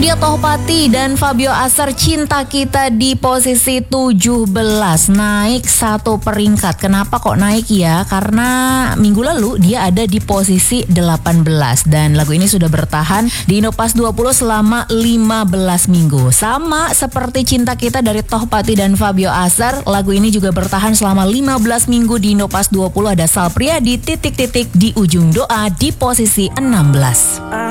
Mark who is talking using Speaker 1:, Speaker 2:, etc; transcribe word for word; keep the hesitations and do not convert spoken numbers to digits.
Speaker 1: dia Tohpati dan Fabio Azhar, Cinta Kita di posisi tujuh belas, naik satu peringkat. Kenapa kok naik ya? Karena minggu lalu dia ada di posisi delapan belas dan lagu ini sudah bertahan di Indopas dua puluh selama lima belas minggu. Sama seperti Cinta Kita dari Tohpati dan Fabio Azhar, lagu ini juga bertahan selama lima belas minggu di Indopas dua puluh. Ada Sal Priadi, Titik-titik di ujung doa di posisi enam belas.